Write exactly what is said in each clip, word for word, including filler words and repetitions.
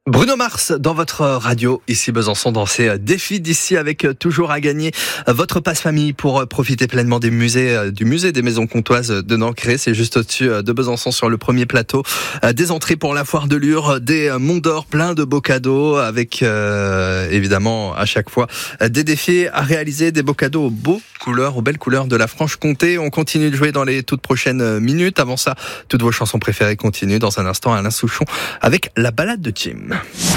Bruno Mars dans votre radio, ici Besançon, dans ses défis d'ici, avec toujours à gagner votre passe-famille pour profiter pleinement des musées, du musée des Maisons Comtoises de Nancré. C'est juste au-dessus de Besançon, sur le premier plateau. Des entrées pour la foire de Lure, des monts d'or, plein de beaux cadeaux, avec euh, évidemment à chaque fois des défis à réaliser, des beaux cadeaux aux beaux couleurs, aux belles couleurs de la Franche-Comté. On continue de jouer dans les toutes prochaines minutes. Avant ça, toutes vos chansons préférées continuent. Dans un instant, Alain Souchon avec la balade de Jim.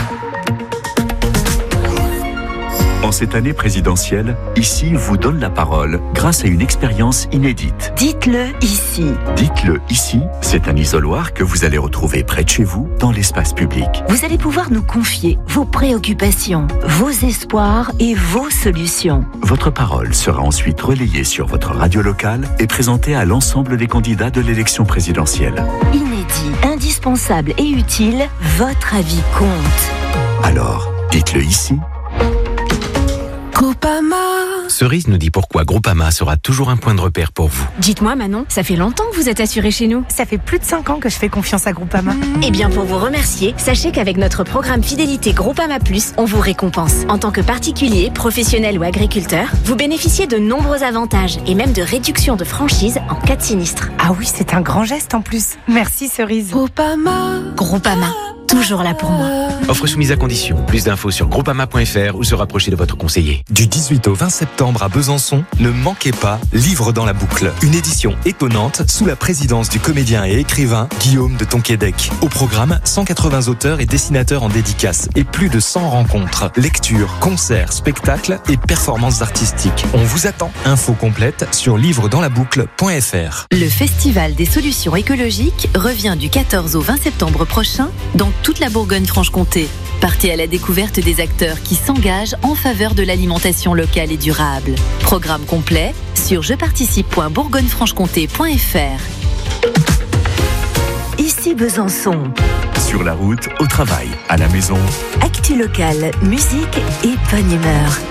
En cette année présidentielle, Ici vous donne la parole grâce à une expérience inédite. Dites-le ici. Dites-le ici, c'est un isoloir que vous allez retrouver près de chez vous, dans l'espace public. Vous allez pouvoir nous confier vos préoccupations, vos espoirs et vos solutions. Votre parole sera ensuite relayée sur votre radio locale et présentée à l'ensemble des candidats de l'élection présidentielle. Inédit, indispensable et utile, votre avis compte. Alors, dites-le ici. Groupama. Cerise nous dit pourquoi Groupama sera toujours un point de repère pour vous. Dites-moi Manon, ça fait longtemps que vous êtes assurée chez nous. Ça fait plus de cinq ans que je fais confiance à Groupama. Eh bien, pour vous remercier, sachez qu'avec notre programme Fidélité Groupama Plus, on vous récompense. En tant que particulier, professionnel ou agriculteur, vous bénéficiez de nombreux avantages et même de réductions de franchise en cas de sinistre. Ah oui, c'est un grand geste en plus. Merci Cerise. Groupama. Groupama. Toujours là pour moi. Offre soumise à condition. Plus d'infos sur groupama point f r ou se rapprocher de votre conseiller. Du dix-huit au vingt septembre à Besançon, ne manquez pas Livre dans la boucle. Une édition étonnante sous la présidence du comédien et écrivain Guillaume de Tonquédec. Au programme, cent quatre-vingts auteurs et dessinateurs en dédicace et plus de cent rencontres, lectures, concerts, spectacles et performances artistiques. On vous attend. Info complète sur livre dans la boucle point f r. Le Festival des solutions écologiques revient du quatorze au vingt septembre prochain dans toute la Bourgogne-Franche-Comté. Partez à la découverte des acteurs qui s'engagent en faveur de l'alimentation locale et durable. Programme complet sur je participe point bourgogne franche comté point f r. Ici Besançon. Sur la route, au travail, à la maison. Actu locale, musique et bonne humeur.